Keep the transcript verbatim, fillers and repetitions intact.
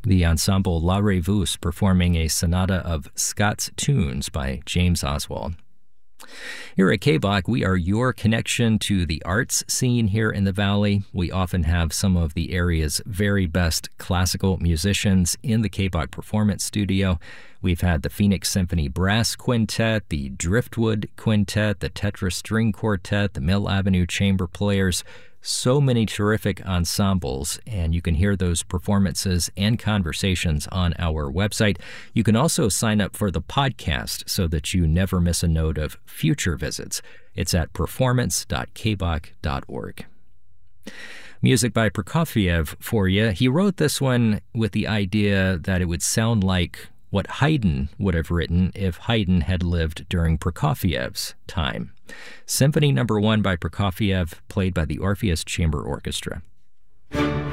The ensemble La Revus performing a sonata of Scott's tunes by James Oswald. Here at K B O C, we are your connection to the arts scene here in the Valley. We often have some of the area's very best classical musicians in the K B O C Performance Studio. We've had the Phoenix Symphony Brass Quintet, the Driftwood Quintet, the Tetra String Quartet, the Mill Avenue Chamber Players. So many terrific ensembles, and you can hear those performances and conversations on our website. You can also sign up for the podcast so that you never miss a note of future visits. It's at performance dot k b o c dot org. Music by Prokofiev for you. He wrote this one with the idea that it would sound like what Haydn would have written if Haydn had lived during Prokofiev's time. Symphony Number One by Prokofiev, played by the Orpheus Chamber Orchestra.